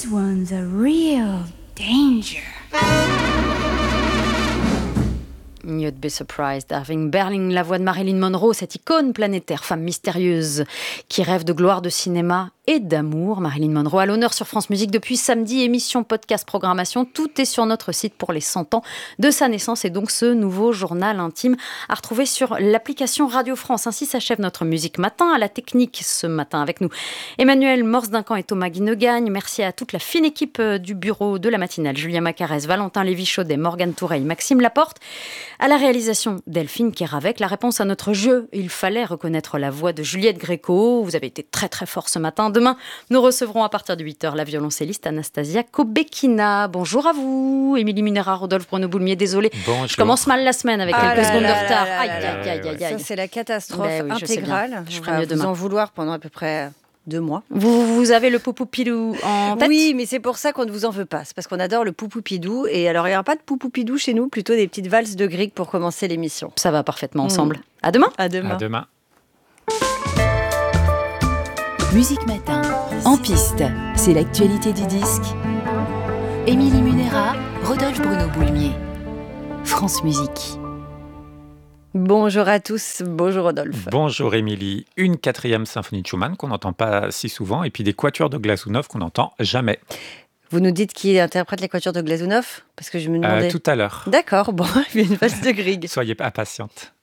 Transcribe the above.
This one's a real danger. You'd be surprised having Berlin, la voix de Marilyn Monroe, cette icône planétaire, femme mystérieuse qui rêve de gloire, de cinéma et d'amour. Marilyn Monroe à l'honneur sur France Musique depuis samedi, émission, podcast, programmation, tout est sur notre site pour les 100 ans de sa naissance et donc ce nouveau journal intime à retrouver sur l'application Radio France. Ainsi s'achève notre musique matin. À la technique ce matin avec nous Emmanuel Morse-Duncan et Thomas Guinegagne. Merci à toute la fine équipe du bureau de la matinale, Julien Macarès, Valentin Lévy-Chaudet, Morgane Toureille, Maxime Laporte. À la réalisation, Delphine Kéravec. La réponse à notre jeu, il fallait reconnaître la voix de Juliette Gréco. Vous avez été très très fort ce matin. Demain, nous recevrons à partir de 8h la violoncelliste Anastasia Kobekina. Bonjour à vous, Émilie Munera, Rodolphe Bruno-Boulmier. Désolée, Bonjour. je commence mal la semaine avec quelques secondes de retard. Aïe, aïe, aïe, aïe, Ça, aïe. c'est la catastrophe Ben oui, je sais bien. intégrale. Je On ferai va mieux vous demain. en vouloir pendant à peu près 2 mois. Vous avez le poupoupilou en tête? Oui, mais c'est pour ça qu'on ne vous en veut pas. C'est parce qu'on adore le poupoupidou. Et alors, il n'y aura pas de poupoupidou chez nous, plutôt des petites valses de Grieg pour commencer l'émission. Ça va parfaitement ensemble. À demain. À demain. À demain. Musique Matin, en piste, c'est l'actualité du disque. Émilie Munera, Rodolphe Bruno-Boulmier. France Musique. Bonjour à tous. Bonjour Rodolphe. Bonjour Émilie. Une 4e symphonie de Schumann qu'on n'entend pas si souvent et puis des quatuors de Glazunov qu'on n'entend jamais. Vous nous dites qui interprète les quatuors de Glazunov? Parce que je me demandais. Tout à l'heure. D'accord, bon, il y a une valse de Grieg. Soyez impatiente.